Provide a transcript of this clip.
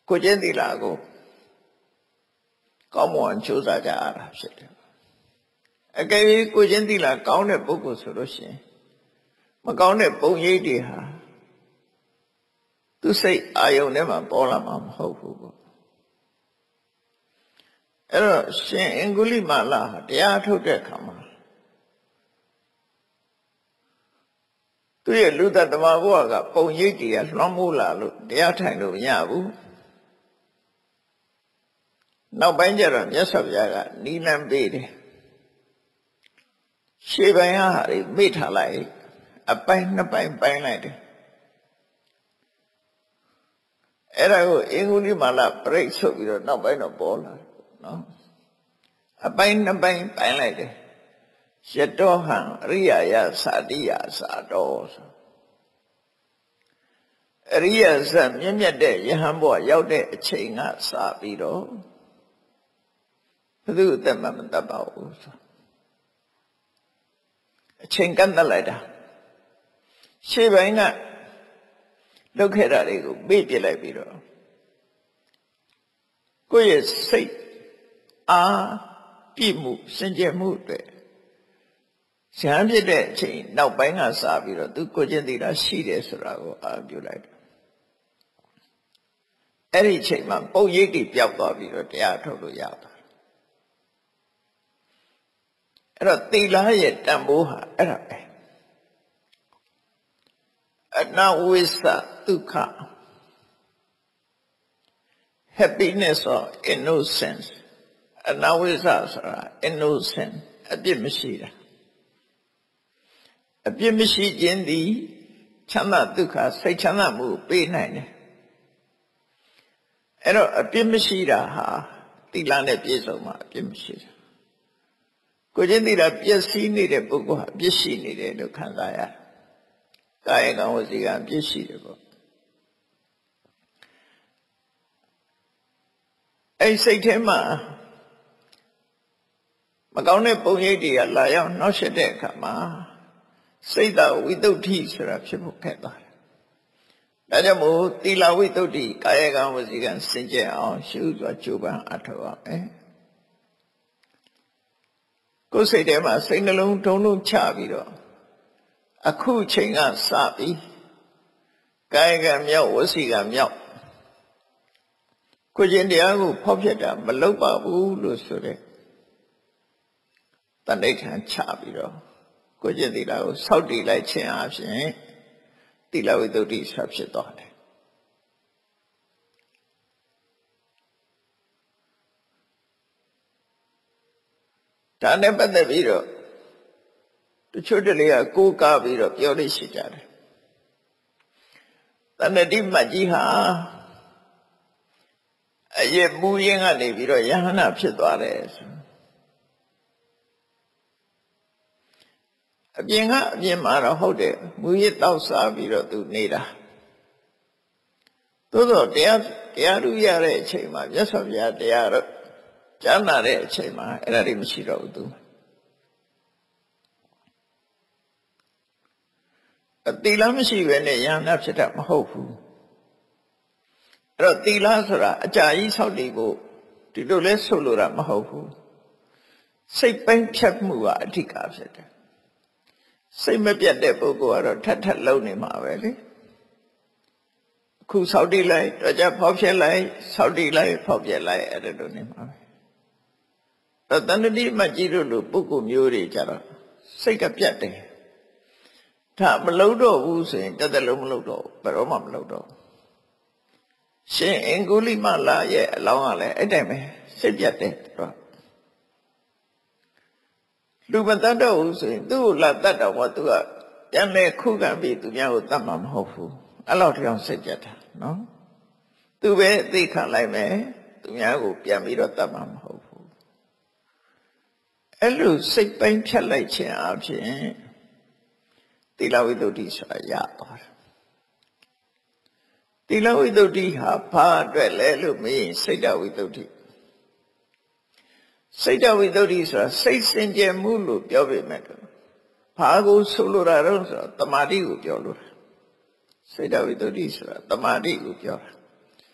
ကိုကျင့်သီလကိုကောင်းမွန်ကြိုးစားကြရတာဖြစ်တယ်အကယ်၍ကိုကျင့်သီလကောင်းတဲ့ပုဂ္ဂိုလ်ဆိုလို့ရှိရင်မကောင်းတဲ့ပုံရိပ်တွေဟာသူစိတ်အာယုန်ထဲမှာပေါ်လာမှာမဟုတ်ဘူးပေါ့အဲ့တော့ရှင်အင်္ဂုလိမာလဟာတရားထုတ်တဲ့အခါမှာသူရဲ့လူသက်တမဘဝကပုံရိပ်တွေကလွှမ်းမိုးလာလို့တရားထိုင်လို့မရဘူးနောက်ပိုင်းကျတော့မြတ်စွာဘုရားကနိလန်းပေးတယ်ရှေ့ပိုင်းဟာတွေမိထားလိုက်အပိုင်းနှစ်ပိုင်းပိုင်းလိုက်တယ်အဲ့ဒါကိုအင်္ဂုလိမာလပြိတ်ဆုပ်ပြီးတော့နောက်ပိုင်းတော့ပေါ်လာနော်အပိုင်းနှစ်ပိုင်းပိုင်းလိုက်တယ်ယတောဟံအရိယာယသာတိယသာတော်ဆိုအရိယာဇတ်မြင့်မြတ်တဲ့ယဟန်ဘဝရောက်တဲ့အချိန်ကစပြီးတော့ဘယ်သူအသက်မှမတတ်ပါဘူးဆိုအချိန်ကန့်သတ်လိုက်တာရှေ့ပိုင်းကလုပ်ခဲ့တာတွေကိုမေ့ပြလိုက်ပြီးတော့ကိုယ့်ရဲ့စိတ်အားပြည့်မှုစင်ကြယ်မှုတွေဇံဖြစ်တဲ့အချိန်နောက်ပိုင်းကစပြီးတော့သူကိုကျင့်သီလရှိတယ်ဆိုတာကိုအာပြုလိုက်တယ်အဲ့ဒီအချိန်မှာပုံရိပ်တွေပျောက်သွားပြီးတော့တရားထုတ်လို့ရပါတယ်အဲ့တော့သီလရဲ့တန်ဖိုးဟာအဲ့ဒါပဲအနဝိသဒုက္ခ happiness or innocence အနဝိသဆိုတာ innocent အပြစ်မရှိတာအပြစ်မရှိခြင်းသည်ချမ်းသာဒုက္ခစိတ်ချမ်းသာမှုပေးနိုင်တယ်အဲ့တော့အပြစ်မရှိတာဟာသီလနဲ့ပြည့်စုံမှာအပြစ်မရှိတာကိုကျင့်သီလပျက်စီးနေတဲ့ပုဂ္ဂိုလ်ဟာအပြစ်ရှိနေတယ်လို့ခံစားရတယ်ကာယကံဝစီကံအပြစ်ရှိတယ်ပေါ့အဲ့စိတ်ထဲမှာမကောင်းတဲ့ပုံရိပ်တွေကလာရောက်နှောက်ယှက်တဲ့အခါမှာစိတ်တဝိတ္တုဋ္ဌိဆိုတာဖြစ်ဖို့ခက်သွားတယ်။ဒါကြောင့်မို့သီလဝိတ္တုဋ္ဌိကာယကံဝစီကံစင်ကြယ်အောင်ရှုစွာကြိုးပမ်းအထောက်အောင်ကိုယ်စိတ်ထဲမှာစိတ်နှလုံးထုံးလုံးချပြီးတော့အခုချိန်ကစပြီးကာယကံမြောက်ဝစီကံမြောက်ကိုကျင့်တရားကိုဖောက်ဖျက်တာမလုပ်ပါဘူးလို့ဆိုတဲ့တဏိဋ္ဌာန်ချပြီးတော့ကိုကျင့်သီလကိုစောင့်တည်လိုက်ခြင်းအပြင်သီလဝိတ္တုဋ္ဌိဆက်ဖြစ်သွားတယ်ဒါနဲ့ပတ်သက်ပြီးတော့တချို့တလေကကိုးကားပြီးတော့ပြောလို့ရှိကြတယ်တဏှတိမတ်ကြီးဟာအရဲ့မူရင်းကနေပြီးတော့ယဟနာဖြစ်သွားတယ်ဆိုအပြင်ကအပြင်မှာတော့ဟုတ်တယ်မူရင်းတောက်စားပြီးတော့သူနေတာသို့တော့တရားဓုရတဲ့အချိန်မှာမြတ်စွာဘုရားတရားတော့ကြားနာတဲ့အချိန်မှာအဲ့ဒါတွေမရှိတော့ဘူးသူအသီလမရှိဘဲနဲ့ယဟနာဖြစ်တာမဟုတ်ဘူးအဲ့တော့သီလဆိုတာအကြာကြီးဆောက်တည်ဖို့ဒီလိုလဲဆိုလိုတာမဟုတ်ဘူးစိတ်ပိုင်းဖြတ်မှုကအဓိကဖြစ်တယ်စိတ်မပြတ်တဲ့ပုဂ္ဂိုလ်ကတော့ထပ်လုံးနေမှာပဲလေအခုဆောက်တည်လိုက်တော့ကြဖောက်ဖျက်လိုက်ဆောက်တည်လိုက်ဖောက်ဖျက်လိုက်အဲ့ဒါလိုနေမှာပဲတဏှတိမတ်ကြီးတို့လိုပုဂ္ဂိုလ်မျိုးတွေကြတော့စိတ်ကပြတ်တယ်ဒါမလုံးတော့ဘူးဆိုရင်တသက်လုံးမလုံးတော့ဘယ်တော့မှမလုံးတော့ရှင်အင်္ဂုလိမလရဲ့အလောင်းကလည်းအဲ့တိုင်းပဲစိတ်ပြတ်တယ်တော့လူမတတ်တော့ဘူးဆိုရင်သူ့ကိုလာတတ်တော့သူကပြန်လဲခုခံပြီးသူများကိုတတ်မှာမဟုတ်ဘူးအဲ့လောက်တောင်စိတ်ပြတ်တာနော်သူပဲအသိခံလိုက်မယ်သူများကိုပြန်ပြီးတော့တတ်မှာမဟုတ်ဘူးအဲ့လိုစိတ်ပိုင်းဖြတ်လိုက်ခြင်းအပြင်သီလဝိတ္တုဋ္ဌိဆိုတာရသွားတယ်သီလဝိတ္တုဋ္ဌိဟာဘာအတွက်လဲလို့မေးရင်စိတ်တဝိတ္တုဋ္ဌိစိတ်တဝိတ္တုဋ္ဌိဆိုတာစိတ်စင်ကြယ်မှုလို့ပြောပေမဲ့ဘာကိုဆိုလိုတာတော့ဆိုတော့တမာတိကိုပြောလို့စိတ်တဝိတ္တုဋ္ဌိဆိုတာတမာတိကိုပြောတာ